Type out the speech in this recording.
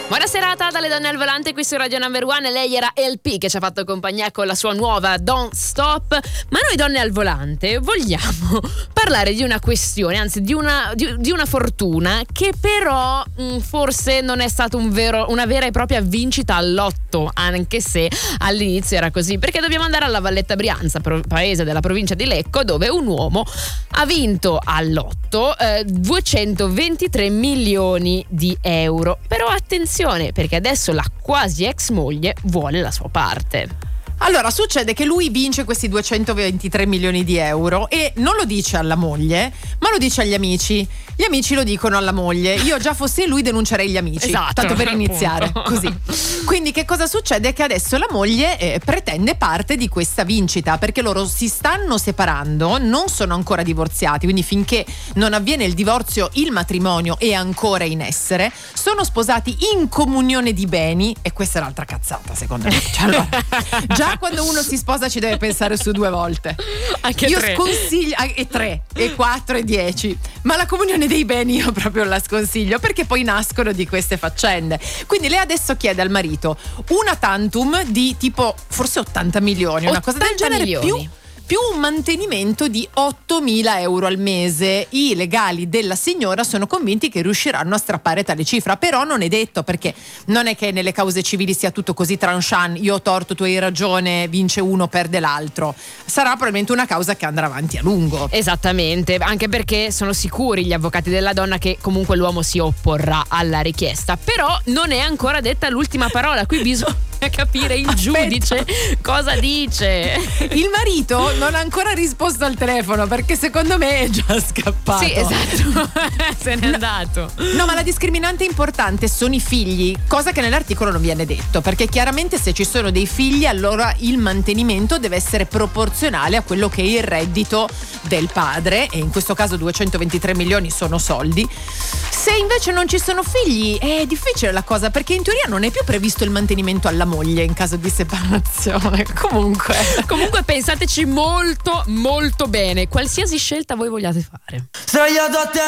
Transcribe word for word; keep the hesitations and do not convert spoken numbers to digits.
Buona serata dalle donne al volante qui su Radio Number One. Lei era L P che ci ha fatto compagnia con la sua nuova Don't Stop. Ma noi donne al volante vogliamo parlare di una questione, anzi di una, di, di una fortuna che però mh, forse non è stata un vero, una vera e propria vincita al lotto, anche se all'inizio era così, perché dobbiamo andare alla Valletta Brianza, pro, paese della provincia di Lecco, dove un uomo ha vinto al lotto eh, duecentoventitré milioni di euro. Però attenzione, perché adesso la quasi ex moglie vuole la sua parte. Allora, succede che lui vince questi duecentoventitré milioni di euro e non lo dice alla moglie, ma lo dice agli amici. Gli amici lo dicono alla moglie. Io già fossi lui denuncerei gli amici. Esatto, tanto per iniziare, appunto. così. Quindi che cosa succede? Che adesso la moglie eh, pretende parte di questa vincita, perché loro si stanno separando, non sono ancora divorziati, quindi finché non avviene il divorzio il matrimonio è ancora in essere. Sono sposati in comunione di beni, e questa è un'altra cazzata secondo me. Cioè, allora, già quando uno si sposa ci deve pensare su due volte. Anche io tre. sconsiglio e tre, e quattro, e dieci, ma la comunione dei beni io proprio la sconsiglio, perché poi nascono di queste faccende. Quindi lei adesso chiede al marito una tantum di tipo forse ottanta milioni, una cosa del genere, milioni. più più un mantenimento di ottomila euro al mese. I legali della signora sono convinti che riusciranno a strappare tale cifra, però non è detto, perché non è che nelle cause civili sia tutto così tranchant, io ho torto, tu hai ragione, vince uno, perde l'altro. Sarà probabilmente una causa che andrà avanti a lungo. Esattamente, anche perché sono sicuri gli avvocati della donna che comunque l'uomo si opporrà alla richiesta, però non è ancora detta l'ultima parola, qui bisogna capire il Aspetta. giudice cosa dice. Il marito non ha ancora risposto al telefono, perché secondo me è già scappato. Sì, esatto. Se n'è andato. No, ma la discriminante importante sono i figli, cosa che nell'articolo non viene detto, perché chiaramente se ci sono dei figli allora il mantenimento deve essere proporzionale a quello che è il reddito del padre, e in questo caso duecentoventitré milioni sono soldi. Se invece non ci sono figli è difficile la cosa, perché in teoria non è più previsto il mantenimento alla moglie in caso di separazione. Comunque Comunque pensateci molto molto bene, qualsiasi scelta voi vogliate fare. Sdraiato a te